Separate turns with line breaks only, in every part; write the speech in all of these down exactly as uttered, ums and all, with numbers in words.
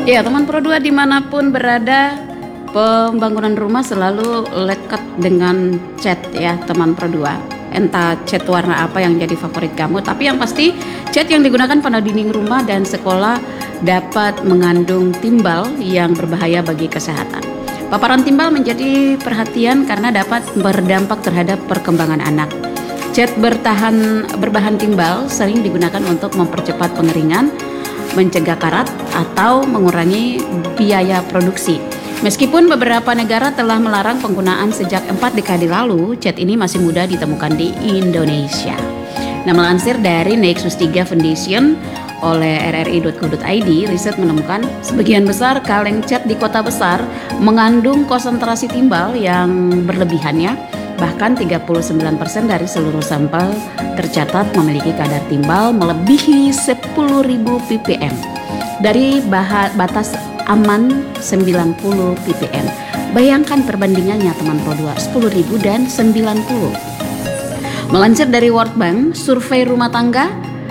Ya, teman Pro dua dimanapun berada, pembangunan rumah selalu lekat dengan cat ya teman Pro dua. Entah cat warna apa yang jadi favorit kamu, tapi yang pasti cat yang digunakan pada dinding rumah dan sekolah dapat mengandung timbal yang berbahaya bagi kesehatan. Paparan timbal menjadi perhatian karena dapat berdampak terhadap perkembangan anak. Cat bertahan berbahan timbal sering digunakan untuk mempercepat pengeringan, mencegah karat, atau mengurangi biaya produksi. Meskipun beberapa negara telah melarang penggunaan sejak empat dekade lalu, cat ini masih mudah ditemukan di Indonesia. Nah, melansir dari Nexus tiga Foundation oleh r r i dot co dot i d, riset menemukan sebagian besar kaleng cat di kota besar mengandung konsentrasi timbal yang berlebihan ya. Bahkan tiga puluh sembilan persen dari seluruh sampel tercatat memiliki kadar timbal melebihi sepuluh ribu ppm dari baha- batas aman sembilan puluh ppm. Bayangkan perbandingannya teman Pro dua, sepuluh ribu dan sembilan puluh. Melansir dari World Bank, survei rumah tangga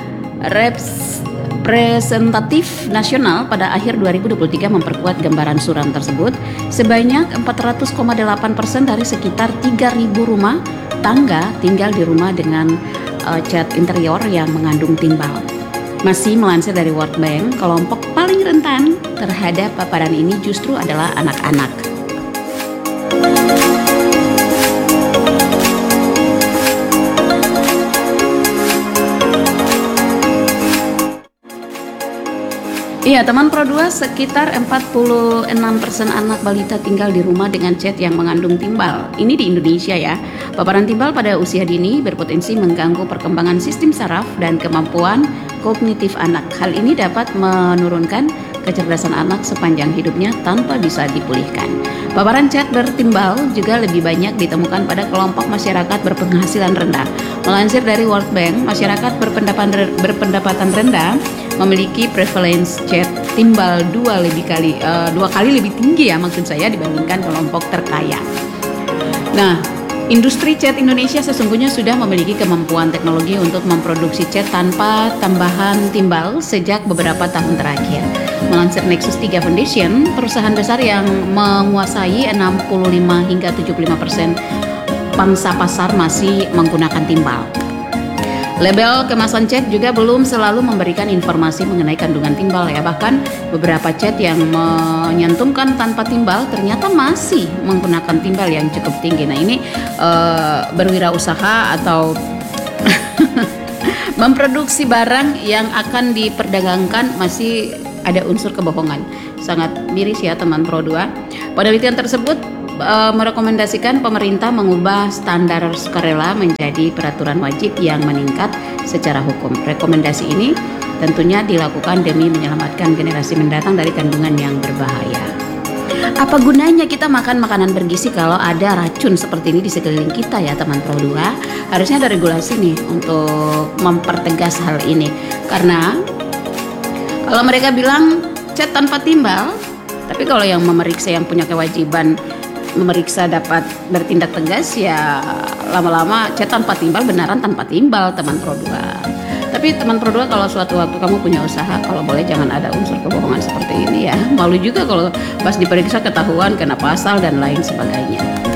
representatif nasional pada akhir dua ribu dua puluh tiga memperkuat gambaran suram tersebut. Sebanyak empat ratus koma delapan persen dari sekitar tiga ribu rumah tangga tinggal di rumah dengan uh, cat interior yang mengandung timbal. Masih melansir dari World Bank, kelompok paling rentan terhadap paparan ini justru adalah anak-anak. Iya, teman Pro dua, sekitar empat puluh enam persen anak balita tinggal di rumah dengan cat yang mengandung timbal. Ini di Indonesia ya. Paparan timbal pada usia dini berpotensi mengganggu perkembangan sistem saraf dan kemampuan kognitif anak. Hal ini dapat menurunkan kecerdasan anak sepanjang hidupnya tanpa bisa dipulihkan. Paparan cat bertimbal juga lebih banyak ditemukan pada kelompok masyarakat berpenghasilan rendah. Melansir dari World Bank, masyarakat berpendapatan berpendapatan rendah memiliki prevalence cat timbal dua lebih kali uh, dua kali lebih tinggi ya maksud saya dibandingkan kelompok terkaya. Nah, industri cat Indonesia sesungguhnya sudah memiliki kemampuan teknologi untuk memproduksi cat tanpa tambahan timbal sejak beberapa tahun terakhir. Melansir Nexus tiga Foundation, perusahaan besar yang menguasai enam puluh lima hingga tujuh puluh lima persen pangsa pasar masih menggunakan timbal. Label kemasan cat juga belum selalu memberikan informasi mengenai kandungan timbal ya. Bahkan beberapa cat yang menyantumkan tanpa timbal ternyata masih menggunakan timbal yang cukup tinggi. Nah, ini uh, berwirausaha atau memproduksi barang yang akan diperdagangkan masih ada unsur kebohongan. Sangat miris ya teman Pro dua. Penelitian tersebut Uh, merekomendasikan pemerintah mengubah standar sukarela menjadi peraturan wajib yang meningkat secara hukum. Rekomendasi ini tentunya dilakukan demi menyelamatkan generasi mendatang dari kandungan yang berbahaya. Apa gunanya kita makan makanan bergizi kalau ada racun seperti ini di sekeliling kita ya teman Pro dua? Harusnya ada regulasi nih untuk mempertegas hal ini. Karena kalau mereka bilang cat tanpa timbal, tapi kalau yang memeriksa yang punya kewajiban memeriksa dapat bertindak tegas ya lama-lama cat tanpa timbal benaran tanpa timbal teman Pro dua. Tapi teman Pro dua, kalau suatu waktu kamu punya usaha, kalau boleh jangan ada unsur kebohongan seperti ini ya. Malu juga kalau pas diperiksa ketahuan kena pasal dan lain sebagainya.